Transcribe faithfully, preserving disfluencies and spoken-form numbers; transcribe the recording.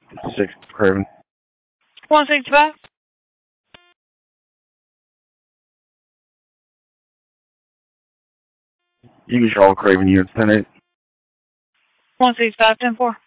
Six Craven. one sixty-five. You can call Craven units ten eight. one sixty-five, ten four.